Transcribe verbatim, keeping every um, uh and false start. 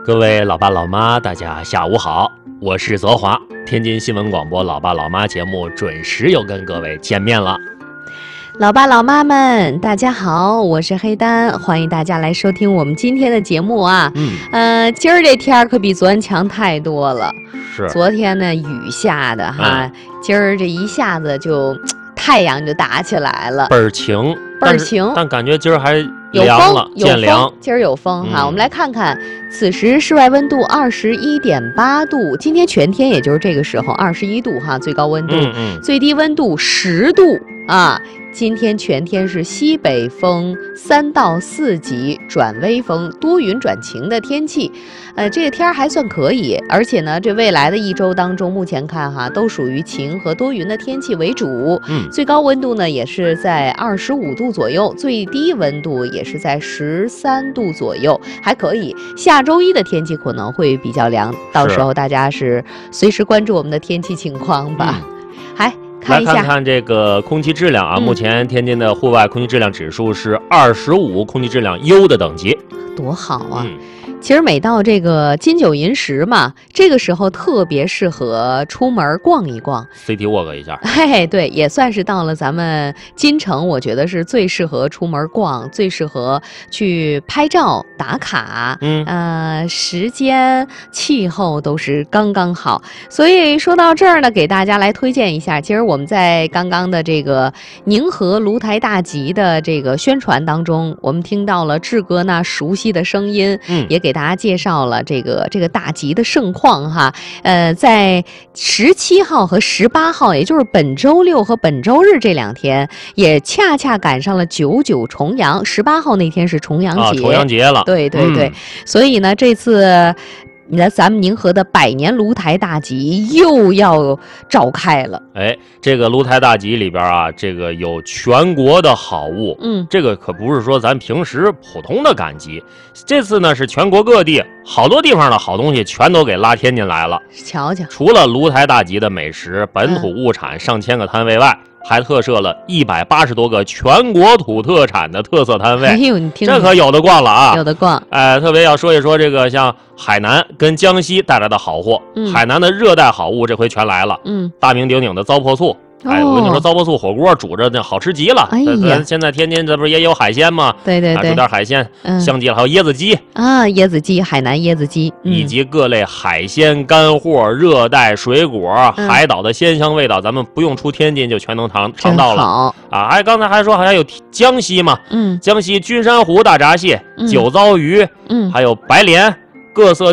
各位老爸老妈，大家下午好，我是泽华，天津新闻广播老爸老妈节目准时又跟各位见面了。 老爸老妈们，大家好，我是黑丹，欢迎大家来收听我们今天的节目啊。 嗯， 呃，今儿这天儿可比昨天强太多了。 是， 昨天呢雨下的哈，嗯、今儿这一下子就太阳就打起来了， 倍儿晴， 倍儿晴， 但, 但感觉今儿还有凉了， 风，有见凉。 今儿有风哈、 嗯， 我们来看看，此时室外温度二十一点八度，今天全天也就是这个时候二十一度哈，最高温度， 嗯嗯， 最低温度十度啊。今天全天是西北风三到四级转微风，多云转晴的天气，呃，这个天儿还算可以，而且呢，这未来的一周当中，目前看哈，都属于晴和多云的天气为主。 嗯， 最高温度呢也是在二十五度左右，最低温度也是在十三度左右，还可以。下周一的天气可能会比较凉，到时候大家是随时关注我们的天气情况吧。嗯、还。看一下来看看这个空气质量啊、嗯，目前天津的户外空气质量指数是二十五，空气质量优的等级， 多好啊！ 嗯， 其实每到这个金九银十嘛，这个时候特别适合出门逛一逛 ，City Walk 一下。 嘿嘿，对，也算是到了咱们金城，我觉得是最适合出门逛，最适合去拍照打卡。 嗯， 呃，时间、气候都是刚刚好。所以说到这儿呢，给大家来推荐一下。其实我们在刚刚的这个宁河芦台大集的这个宣传当中，我们听到了志哥那熟悉的声音， 嗯， 也给大家介绍了这个这个大集的盛况哈。呃，在十七号和十八号，也就是本周六和本周日这两天，也恰恰赶上了九九重阳。十八号那天是重阳节， 啊、重阳节了。 对对对、嗯，所以呢，这次。那咱们宁河的百年芦台大集又要召开了。 哎，这个芦台大集里边啊，这个有全国的好物， 嗯， 这个可不是说咱平时普通的赶集，这次呢是全国各地好多地方的好东西全都给拉天津来了。 瞧瞧， 除了芦台大集的美食、本土物产上千个摊位外，嗯，还特设了一百八十多个全国土特产的特色摊位。 哎呦，你听， 这可有的逛了啊！ 有的逛。 哎、呃，特别要说一说这个像海南跟江西带来的好货。 嗯， 海南的热带好物这回全来了。 嗯， 大名鼎鼎的糟粕醋。哎，我跟你说，糟粕醋火锅煮着那好吃极了。 哎呀， 咱现在天津这不是也有海鲜吗？ 对对对， 煮点海鲜， 嗯， 香鸡了，还有椰子鸡啊，椰子鸡，海南椰子鸡， 嗯，以及各类海鲜、干货、热带水果、 嗯、 海岛的鲜香味道，咱们不用出天津就全能尝尝到了。 好啊！哎，刚才还说还有江西嘛， 嗯， 江西君山湖大闸蟹、 嗯、 酒糟鱼， 嗯， 还有白鲢，各色。